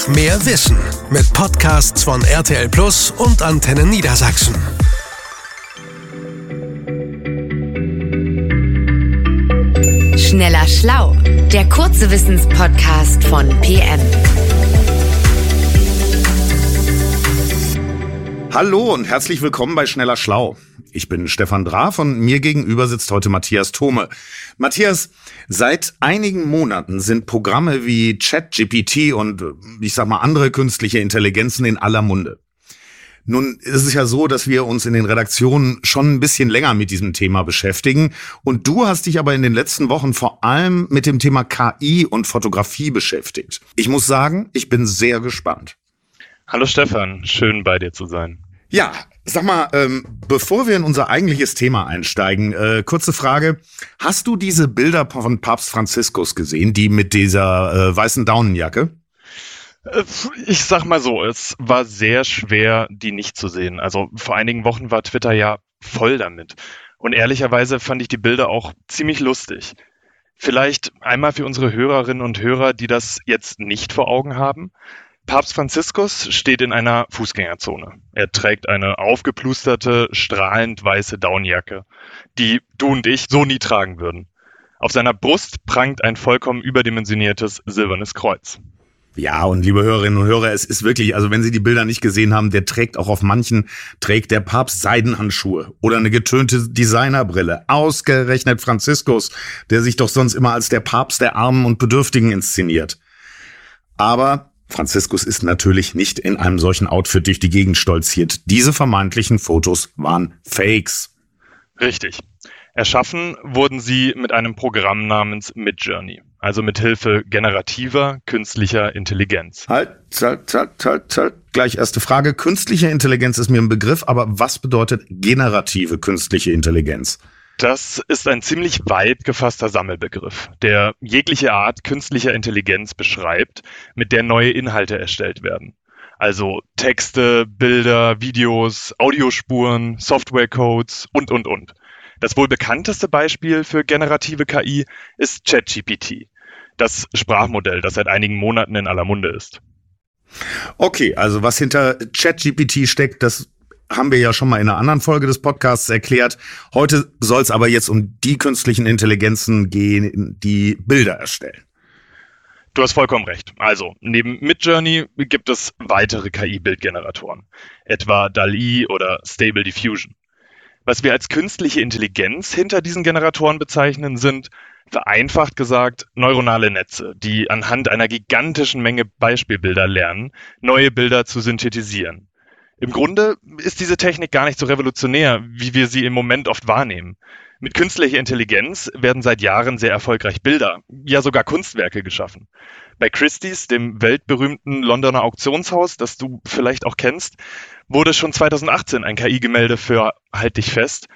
mehr Wissen mit Podcasts von RTL Plus und Antenne Niedersachsen. Schneller Schlau, der kurze Wissenspodcast von PM. Hallo und herzlich willkommen bei Schneller Schlau. Ich bin Stefan Draf und mir gegenüber sitzt heute Matthias Thome. Matthias, seit einigen Monaten sind Programme wie ChatGPT und andere künstliche Intelligenzen in aller Munde. Nun ist es ja so, dass wir uns in den Redaktionen schon ein bisschen länger mit diesem Thema beschäftigen. Und du hast dich aber in den letzten Wochen vor allem mit dem Thema KI und Fotografie beschäftigt. Ich muss sagen, ich bin sehr gespannt. Hallo Stefan, schön bei dir zu sein. Ja, sag mal, bevor wir in unser eigentliches Thema einsteigen, kurze Frage. Hast du diese Bilder von Papst Franziskus gesehen, die mit dieser weißen Daunenjacke? Ich sag mal so, es war sehr schwer, die nicht zu sehen. Also vor einigen Wochen war Twitter ja voll damit. Und ehrlicherweise fand ich die Bilder auch ziemlich lustig. Vielleicht einmal für unsere Hörerinnen und Hörer, die das jetzt nicht vor Augen haben. Papst Franziskus steht in einer Fußgängerzone. Er trägt eine aufgeplusterte, strahlend weiße Daunenjacke, die du und ich so nie tragen würden. Auf seiner Brust prangt ein vollkommen überdimensioniertes silbernes Kreuz. Ja, und liebe Hörerinnen und Hörer, es ist wirklich, also wenn Sie die Bilder nicht gesehen haben, trägt der Papst Seidenhandschuhe oder eine getönte Designerbrille. Ausgerechnet Franziskus, der sich doch sonst immer als der Papst der Armen und Bedürftigen inszeniert. Aber Franziskus ist natürlich nicht in einem solchen Outfit durch die Gegend stolziert. Diese vermeintlichen Fotos waren Fakes. Richtig. Erschaffen wurden sie mit einem Programm namens Midjourney, also mit Hilfe generativer künstlicher Intelligenz. Halt. Gleich erste Frage. Künstliche Intelligenz ist mir ein Begriff, aber was bedeutet generative künstliche Intelligenz? Das ist ein ziemlich weit gefasster Sammelbegriff, der jegliche Art künstlicher Intelligenz beschreibt, mit der neue Inhalte erstellt werden. Also Texte, Bilder, Videos, Audiospuren, Softwarecodes und. Das wohl bekannteste Beispiel für generative KI ist ChatGPT, das Sprachmodell, das seit einigen Monaten in aller Munde ist. Okay, also was hinter ChatGPT steckt, das haben wir ja schon mal in einer anderen Folge des Podcasts erklärt. Heute soll es aber jetzt um die künstlichen Intelligenzen gehen, die Bilder erstellen. Du hast vollkommen recht. Also, neben Midjourney gibt es weitere KI-Bildgeneratoren, etwa DALL-E oder Stable Diffusion. Was wir als künstliche Intelligenz hinter diesen Generatoren bezeichnen, sind, vereinfacht gesagt, neuronale Netze, die anhand einer gigantischen Menge Beispielbilder lernen, neue Bilder zu synthetisieren. Im Grunde ist diese Technik gar nicht so revolutionär, wie wir sie im Moment oft wahrnehmen. Mit künstlicher Intelligenz werden seit Jahren sehr erfolgreich Bilder, ja sogar Kunstwerke geschaffen. Bei Christie's, dem weltberühmten Londoner Auktionshaus, das du vielleicht auch kennst, wurde schon 2018 ein KI-Gemälde für, halt dich fest,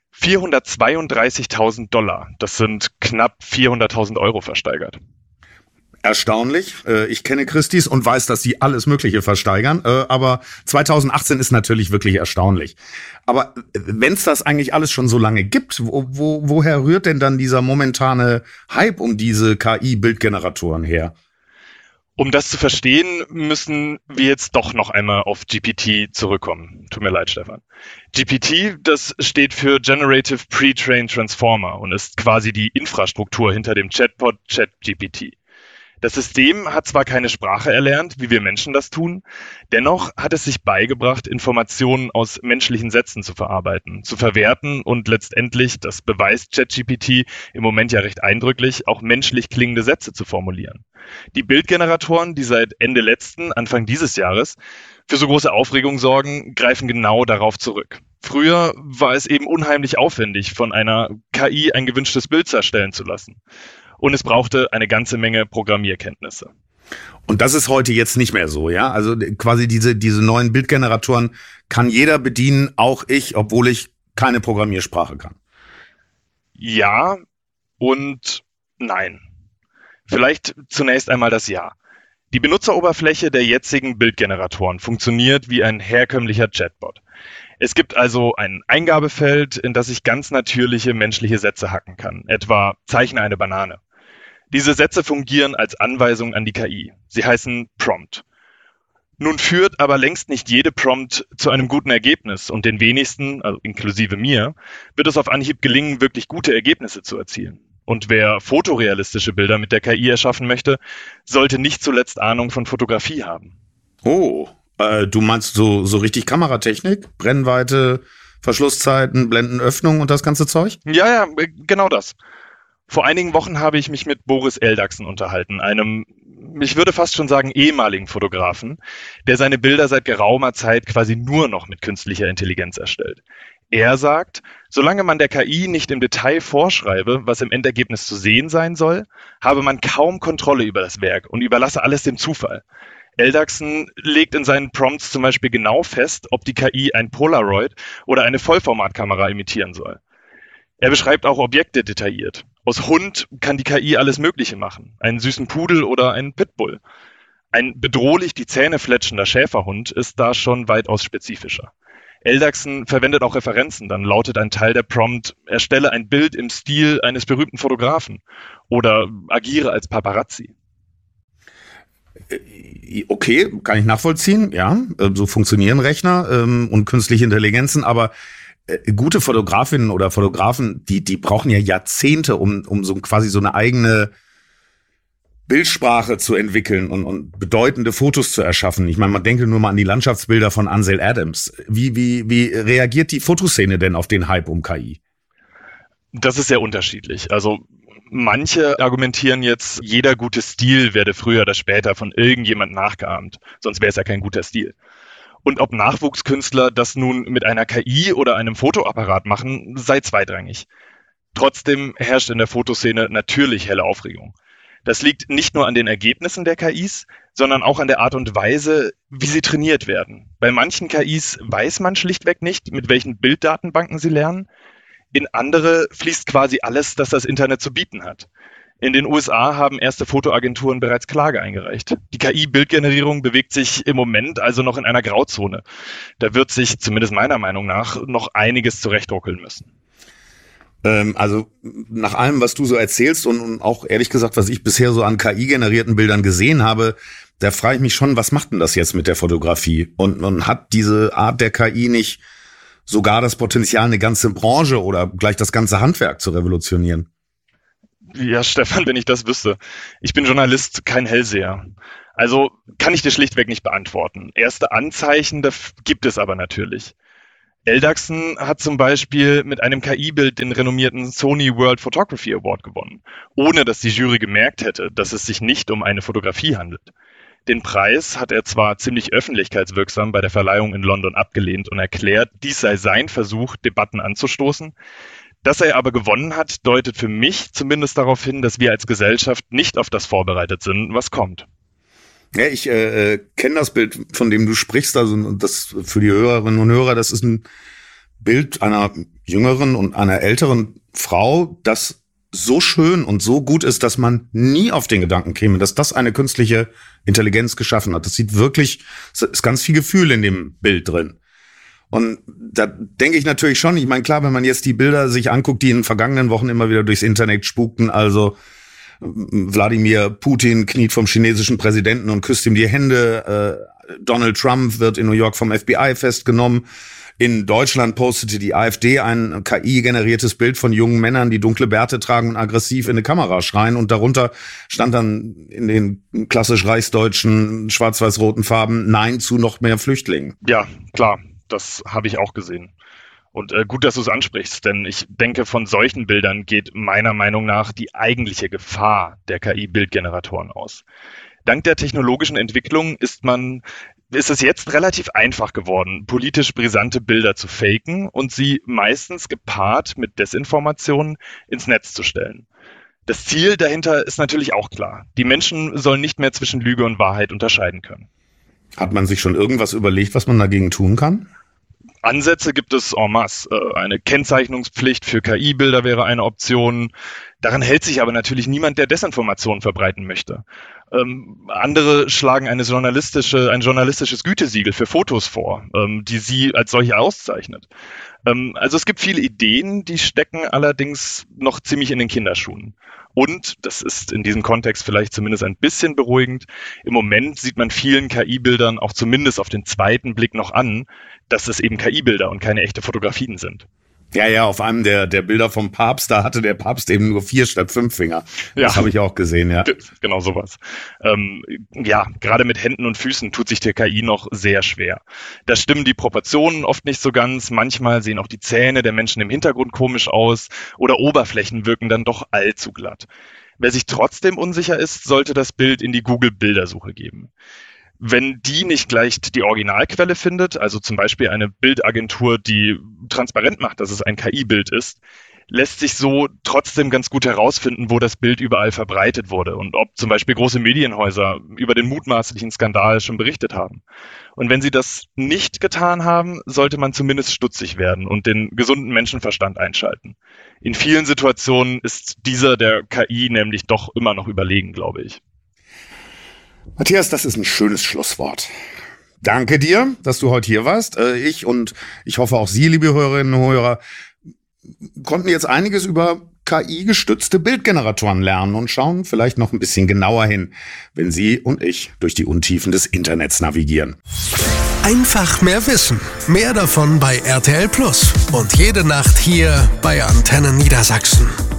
$432.000, das sind knapp 400.000 Euro versteigert. Erstaunlich. Ich kenne Christie's und weiß, dass sie alles Mögliche versteigern. Aber 2018 ist natürlich wirklich erstaunlich. Aber wenn es das eigentlich alles schon so lange gibt, woher rührt denn dann dieser momentane Hype um diese KI-Bildgeneratoren her? Um das zu verstehen, müssen wir jetzt doch noch einmal auf GPT zurückkommen. Tut mir leid, Stefan. GPT, das steht für Generative Pre-trained Transformer und ist quasi die Infrastruktur hinter dem Chatbot ChatGPT. Das System hat zwar keine Sprache erlernt, wie wir Menschen das tun, dennoch hat es sich beigebracht, Informationen aus menschlichen Sätzen zu verarbeiten, zu verwerten und letztendlich, das beweist ChatGPT im Moment ja recht eindrücklich, auch menschlich klingende Sätze zu formulieren. Die Bildgeneratoren, die seit Ende letzten, Anfang dieses Jahres für so große Aufregung sorgen, greifen genau darauf zurück. Früher war es eben unheimlich aufwendig, von einer KI ein gewünschtes Bild erstellen zu lassen. Und es brauchte eine ganze Menge Programmierkenntnisse. Und das ist heute jetzt nicht mehr so, ja? Also quasi diese neuen Bildgeneratoren kann jeder bedienen, auch ich, obwohl ich keine Programmiersprache kann. Ja und nein. Vielleicht zunächst einmal das Ja. Die Benutzeroberfläche der jetzigen Bildgeneratoren funktioniert wie ein herkömmlicher Chatbot. Es gibt also ein Eingabefeld, in das ich ganz natürliche menschliche Sätze hacken kann, etwa zeichne eine Banane. Diese Sätze fungieren als Anweisung an die KI. Sie heißen Prompt. Nun führt aber längst nicht jede Prompt zu einem guten Ergebnis und den wenigsten, also inklusive mir, wird es auf Anhieb gelingen, wirklich gute Ergebnisse zu erzielen. Und wer fotorealistische Bilder mit der KI erschaffen möchte, sollte nicht zuletzt Ahnung von Fotografie haben. Oh, du meinst so richtig Kameratechnik? Brennweite, Verschlusszeiten, Blendenöffnung und das ganze Zeug? Ja, genau das. Vor einigen Wochen habe ich mich mit Boris Eldagsen unterhalten, einem, ich würde fast schon sagen, ehemaligen Fotografen, der seine Bilder seit geraumer Zeit quasi nur noch mit künstlicher Intelligenz erstellt. Er sagt, solange man der KI nicht im Detail vorschreibe, was im Endergebnis zu sehen sein soll, habe man kaum Kontrolle über das Werk und überlasse alles dem Zufall. Eldagsen legt in seinen Prompts zum Beispiel genau fest, ob die KI ein Polaroid oder eine Vollformatkamera imitieren soll. Er beschreibt auch Objekte detailliert. Aus Hund kann die KI alles Mögliche machen. Einen süßen Pudel oder einen Pitbull. Ein bedrohlich die Zähne fletschender Schäferhund ist da schon weitaus spezifischer. Eldagsen verwendet auch Referenzen. Dann lautet ein Teil der Prompt, erstelle ein Bild im Stil eines berühmten Fotografen oder agiere als Paparazzi. Okay, kann ich nachvollziehen, ja. So funktionieren Rechner und künstliche Intelligenzen, aber gute Fotografinnen oder Fotografen, die brauchen ja Jahrzehnte, um so quasi so eine eigene Bildsprache zu entwickeln und bedeutende Fotos zu erschaffen. Ich meine, man denke nur mal an die Landschaftsbilder von Ansel Adams. Wie reagiert die Fotoszene denn auf den Hype um KI? Das ist sehr unterschiedlich. Also manche argumentieren jetzt, jeder gute Stil werde früher oder später von irgendjemand nachgeahmt. Sonst wäre es ja kein guter Stil. Und ob Nachwuchskünstler das nun mit einer KI oder einem Fotoapparat machen, sei zweitrangig. Trotzdem herrscht in der Fotoszene natürlich helle Aufregung. Das liegt nicht nur an den Ergebnissen der KIs, sondern auch an der Art und Weise, wie sie trainiert werden. Bei manchen KIs weiß man schlichtweg nicht, mit welchen Bilddatenbanken sie lernen. In andere fließt quasi alles, das das Internet zu bieten hat. In den USA haben erste Fotoagenturen bereits Klage eingereicht. Die KI-Bildgenerierung bewegt sich im Moment also noch in einer Grauzone. Da wird sich, zumindest meiner Meinung nach, noch einiges zurechtruckeln müssen. Also nach allem, was du so erzählst und auch ehrlich gesagt, was ich bisher so an KI-generierten Bildern gesehen habe, da frage ich mich schon, was macht denn das jetzt mit der Fotografie? Und hat diese Art der KI nicht sogar das Potenzial, eine ganze Branche oder gleich das ganze Handwerk zu revolutionieren? Ja, Stefan, wenn ich das wüsste. Ich bin Journalist, kein Hellseher. Also kann ich dir schlichtweg nicht beantworten. Erste Anzeichen gibt es aber natürlich. Eldagsen hat zum Beispiel mit einem KI-Bild den renommierten Sony World Photography Award gewonnen, ohne dass die Jury gemerkt hätte, dass es sich nicht um eine Fotografie handelt. Den Preis hat er zwar ziemlich öffentlichkeitswirksam bei der Verleihung in London abgelehnt und erklärt, dies sei sein Versuch, Debatten anzustoßen. Dass er aber gewonnen hat, deutet für mich zumindest darauf hin, dass wir als Gesellschaft nicht auf das vorbereitet sind, was kommt. Ja, ich kenne das Bild, von dem du sprichst, also das für die Hörerinnen und Hörer, das ist ein Bild einer jüngeren und einer älteren Frau, das so schön und so gut ist, dass man nie auf den Gedanken käme, dass das eine künstliche Intelligenz geschaffen hat. Das sieht wirklich, es ist ganz viel Gefühl in dem Bild drin. Und da denke ich natürlich schon, ich meine, klar, wenn man jetzt die Bilder sich anguckt, die in den vergangenen Wochen immer wieder durchs Internet spukten, also Wladimir Putin kniet vom chinesischen Präsidenten und küsst ihm die Hände, Donald Trump wird in New York vom FBI festgenommen, in Deutschland postete die AfD ein KI-generiertes Bild von jungen Männern, die dunkle Bärte tragen und aggressiv in eine Kamera schreien, und darunter stand dann in den klassisch reichsdeutschen schwarz-weiß-roten Farben Nein zu noch mehr Flüchtlingen. Ja, klar. Das habe ich auch gesehen. Und gut, dass du es ansprichst, denn ich denke, von solchen Bildern geht meiner Meinung nach die eigentliche Gefahr der KI-Bildgeneratoren aus. Dank der technologischen Entwicklung ist es jetzt relativ einfach geworden, politisch brisante Bilder zu faken und sie meistens gepaart mit Desinformationen ins Netz zu stellen. Das Ziel dahinter ist natürlich auch klar. Die Menschen sollen nicht mehr zwischen Lüge und Wahrheit unterscheiden können. Hat man sich schon irgendwas überlegt, was man dagegen tun kann? Ansätze gibt es en masse. Eine Kennzeichnungspflicht für KI-Bilder wäre eine Option. Daran hält sich aber natürlich niemand, der Desinformationen verbreiten möchte. Andere schlagen ein journalistisches Gütesiegel für Fotos vor, die sie als solche auszeichnet. Also es gibt viele Ideen, die stecken allerdings noch ziemlich in den Kinderschuhen. Und, das ist in diesem Kontext vielleicht zumindest ein bisschen beruhigend, im Moment sieht man vielen KI-Bildern auch zumindest auf den zweiten Blick noch an, dass es eben KI-Bilder und keine echte Fotografien sind. Ja, auf einem der Bilder vom Papst, da hatte der Papst eben nur 4 statt 5 Finger. Das habe ich auch gesehen, ja. Genau sowas. Gerade mit Händen und Füßen tut sich der KI noch sehr schwer. Da stimmen die Proportionen oft nicht so ganz. Manchmal sehen auch die Zähne der Menschen im Hintergrund komisch aus oder Oberflächen wirken dann doch allzu glatt. Wer sich trotzdem unsicher ist, sollte das Bild in die Google-Bildersuche geben. Wenn die nicht gleich die Originalquelle findet, also zum Beispiel eine Bildagentur, die transparent macht, dass es ein KI-Bild ist, lässt sich so trotzdem ganz gut herausfinden, wo das Bild überall verbreitet wurde und ob zum Beispiel große Medienhäuser über den mutmaßlichen Skandal schon berichtet haben. Und wenn sie das nicht getan haben, sollte man zumindest stutzig werden und den gesunden Menschenverstand einschalten. In vielen Situationen ist dieser der KI nämlich doch immer noch überlegen, glaube ich. Matthias, das ist ein schönes Schlusswort. Danke dir, dass du heute hier warst. Ich und ich hoffe auch Sie, liebe Hörerinnen und Hörer, konnten jetzt einiges über KI-gestützte Bildgeneratoren lernen und schauen vielleicht noch ein bisschen genauer hin, wenn Sie und ich durch die Untiefen des Internets navigieren. Einfach mehr wissen. Mehr davon bei RTL Plus. Und jede Nacht hier bei Antenne Niedersachsen.